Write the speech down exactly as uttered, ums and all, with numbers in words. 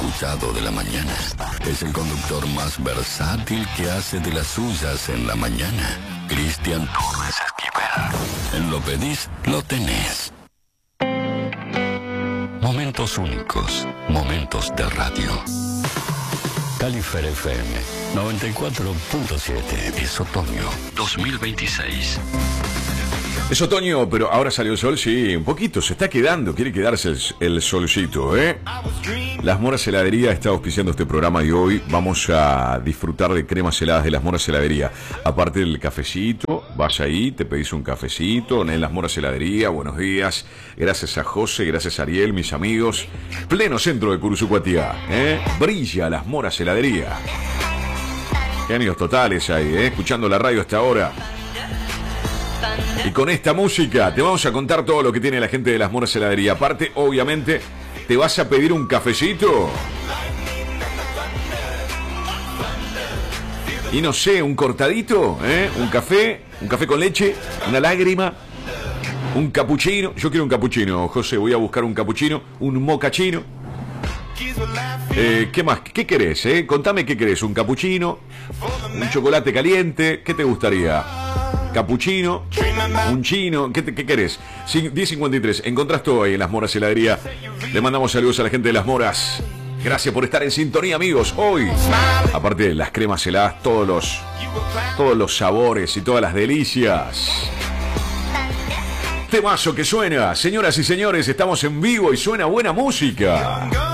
escuchado de la mañana. Es el conductor más versátil que hace de las suyas en la mañana. Cristian Torres Esquivel. En Lo Pedís, lo tenés. Momentos únicos, momentos de radio. Califer F M noventa y cuatro punto siete. Es otoño dos mil veintiséis. Es otoño, pero ahora salió el sol, sí, un poquito, se está quedando, quiere quedarse el, el solcito, ¿eh? Las Moras Heladería está auspiciando este programa y hoy vamos a disfrutar de cremas heladas de Las Moras Heladería. Aparte del cafecito, vas ahí, te pedís un cafecito en Las Moras Heladería, buenos días. Gracias a José, gracias a Ariel, mis amigos. Pleno centro de Curuzucuatía, ¿eh? Brilla Las Moras Heladería. Genios totales ahí, ¿eh? Escuchando la radio hasta ahora. Y con esta música te vamos a contar todo lo que tiene la gente de Las Moras Heladería. Aparte, obviamente, ¿te vas a pedir un cafecito? Y no sé, un cortadito, ¿eh? Un café, un café con leche, una lágrima, un capuchino. Yo quiero un capuchino, José, voy a buscar un capuchino, un mocachino. Eh, ¿Qué más? ¿Qué querés, eh? Contame qué querés, un capuchino, un chocolate caliente, ¿qué te gustaría? Capuchino, un chino, ¿qué, te, qué querés? diez cincuenta y tres, encontrás todo ahí en Las Moras Heladería. Le mandamos saludos a la gente de Las Moras. Gracias por estar en sintonía, amigos. Hoy, aparte de las cremas heladas, todos los, todos los sabores y todas las delicias. Temazo que suena, señoras y señores, estamos en vivo y suena buena música.